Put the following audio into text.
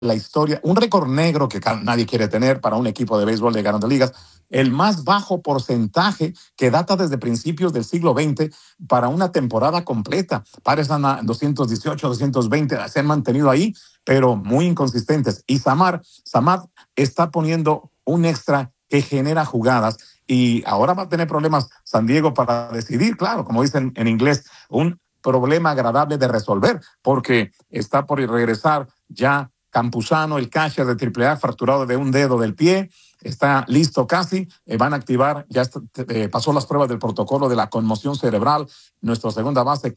la historia, un récord negro que nadie quiere tener para un equipo de béisbol de grandes ligas, el más bajo porcentaje que data desde principios del siglo XX para una temporada completa. Padres están a 218, 220, se han mantenido ahí, pero muy inconsistentes. Y Samad está poniendo un extra que genera jugadas y ahora va a tener problemas San Diego para decidir, claro, como dicen en inglés, un problema agradable de resolver, porque está por regresar ya Campuzano, el catcher de AAA, fracturado de un dedo del pie, está listo casi, van a activar, ya pasó las pruebas del protocolo de la conmoción cerebral, nuestra segunda base